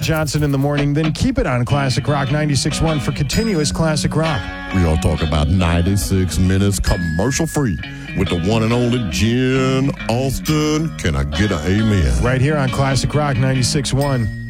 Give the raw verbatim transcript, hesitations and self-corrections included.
Johnson in the morning. Then keep it on Classic Rock ninety-six point one for continuous classic rock. We are talking about ninety-six minutes commercial free with the one and only Jen Austin. Can I get an amen? Right here on Classic Rock ninety-six point one.